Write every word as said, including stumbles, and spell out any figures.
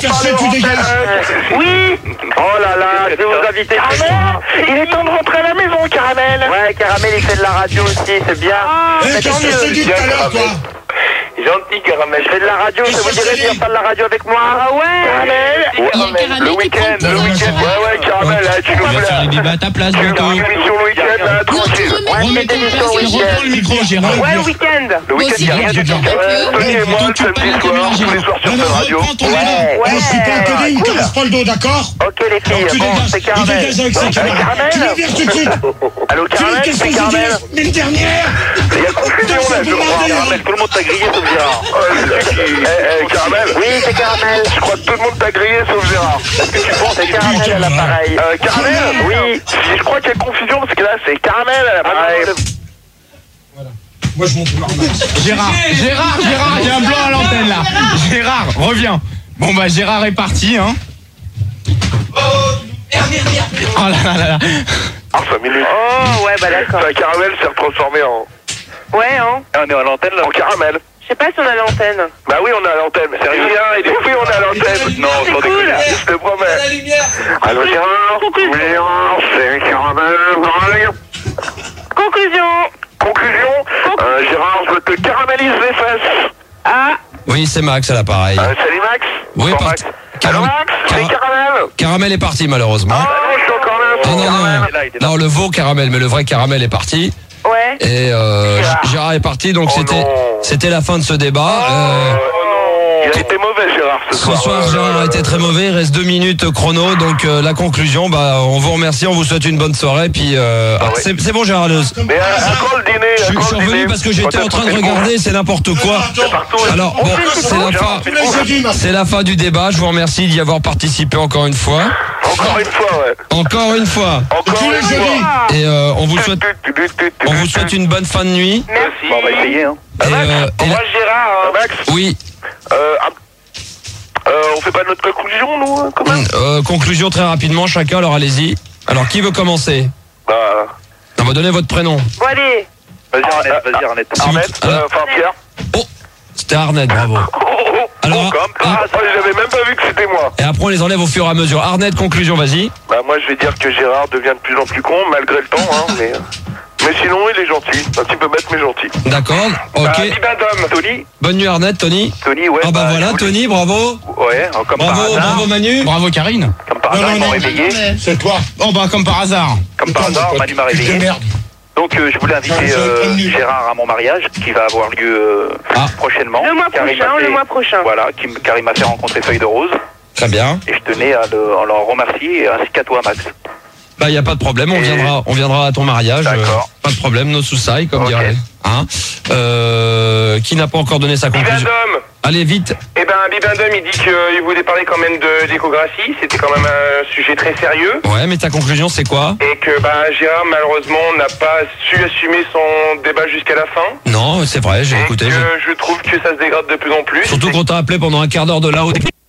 casser, tu dégages. Oui. Oh là là, je vais vous inviter. Caramel, il est temps de rentrer à la maison, Caramel. Ouais, Caramel, il fait de la radio aussi, c'est bien. Eh, qu'est-ce que je te dis tout à l'heure, toi? Gentil, Caramel. Je fais de la radio, ça vous dirait de venir faire de la radio avec moi? Ah ouais. Caramel. Le week-end, le week-end. Ouais, ouais, Caramel, tu nous On va faire les bébés à ta place bientôt. émission le week-end, là, tranquille. Remets ton casque et reprends le micro, Gérard. Ouais, le week-end. Le week-end, il y a rien du tout. Tony et moi, le samedi soir, tous les soirs sur cette radio. Ouais, je suis pas un codé, il ne casse pas le dos, d'accord? Ok, les filles, Tu bon, c'est dégages, il Caramel. dégage avec ses camarades. Tu les vires tout de suite. Allô, Tu Caramel, qu'est-ce c'est que Caramel. tu dis? Une dernière. Il y a confusion là, je crois. Caramel, tout le monde t'a grillé sauf Gérard. Eh, eh, Caramel. Oui, c'est Caramel. Je crois que tout le monde t'a grillé sauf Gérard. Est-ce que tu penses que c'est Caramel à l'appareil? Euh, Caramel? Oui. Je crois qu'il y a confusion parce que là, c'est Caramel à l'appareil. Moi, je monte le Gérard, Gérard, Gérard, il y a un blanc à l'antenne là. Gérard, reviens. Bon bah Gérard est parti, hein. Oh là là là là. Ah, cinq minutes. Oh, ouais, bah d'accord. Ça, Caramel s'est transformé en... Ouais, hein. On est à l'antenne là. En Caramel. Je sais pas si on est à l'antenne. Bah oui, on est à l'antenne. C'est rien, il est oui, on est à l'antenne. Non, sans déconner. Je te promets. Allô, Gérard. Conclusion. C'est Caramel. Conclusion. Conclusion. Euh, Gérard, je te caramélise les fesses. Ah. Oui, c'est Max à l'appareil. Euh, salut Max. Oui, Bonsoir, par- Max. Car- Allô, Max. C'est Car- Caramel. Caramel est parti malheureusement. Ah non, je suis encore là. Non, non, non. Caramel. Non, le veau caramel, mais le vrai caramel est parti. Ouais. Et euh, Gérard est parti, donc Oh c'était non. c'était la fin de ce débat. Euh, Oh non. Il a été mauvais, Gérard, ce ce soir. soir, Gérard a été très mauvais. Il reste deux minutes chrono, donc euh, la conclusion, bah, on vous remercie, on vous souhaite une bonne soirée. Puis euh, Ah ouais. c'est c'est bon, Gérard. Le, Mais à, à quand le dîner? je, À suis- quand je suis le revenu dîner? parce que j'étais en train de regarder, c'est n'importe quoi. Partout. Alors bon, c'est la fin. Tous les jeudis, ma C'est la fin du débat. Je vous remercie d'y avoir participé encore une fois. Encore une fois, ouais. Encore une fois. Encore tous les une jeudis. fois. Et euh, on vous souhaite on vous souhaite une bonne fin de nuit. Merci. Bon, on va essayer, hein. Et, euh, et la- Gérard. Max. Oui. Euh, euh, on fait pas notre conclusion, nous, hein, quand même? Euh, conclusion très rapidement, chacun. Alors allez-y. Alors qui veut commencer? Bah. On va donner votre prénom. Bon, allez. Vas-y, Arnett, vas-y, Arnett. Si vous- Arnett, alors- euh, enfin, Pierre. Oh, c'était Arnett, bravo. Oh, oh, oh. Alors, Oh, comme ah. par hasard, j'avais même pas vu que c'était moi. Et après on les enlève au fur et à mesure. Arnett, conclusion, vas-y. Bah, moi, je vais dire que Gérard devient de plus en plus con, malgré le temps, hein, mais... Mais sinon, il est gentil. Un petit peu bête, mais gentil. D'accord. Ok. Bah, Bibendum. Tony. Bonne nuit Arnett, Tony. Tony, ouais. Ah bah voilà, je voulais- Tony, bravo. Ouais, comme par Bravo, hasard. bravo Manu. Bravo Karine. Comme par Non, hasard, non, ils m'ont non. réveillé. C'est toi. Oh bah comme par hasard. Comme par hasard, Manu m'a Tu réveillé. te merde. Donc euh, je voulais inviter J'aurais- j'aurais euh, prévenu. Gérard à mon mariage qui va avoir lieu euh, Ah. prochainement. Le mois Car il m'a prochain, fait- le mois prochain. Voilà, qui m- car il m'a fait rencontrer Feuille de Rose Très bien. et je tenais à, le, à leur remercier ainsi qu'à toi Max. Bah y a pas de problème, on Et- viendra, on viendra à ton mariage. D'accord. Euh, pas de problème, nos sous-sailles, comme Ok. dirait. Hein euh, qui n'a pas encore donné sa conclusion? Bibendum. Allez vite. Eh ben, Bibendum, il dit qu'il voulait parler quand même de d'échographie. C'était quand même un sujet très sérieux. Ouais, mais ta conclusion c'est quoi? Et que bah, Gérard, malheureusement, n'a pas su assumer son débat jusqu'à la fin. Non, c'est vrai, j'ai Et écouté. que j'ai- je trouve que ça se dégrade de plus en plus. Surtout qu'on t'a appelé pendant un quart d'heure de là où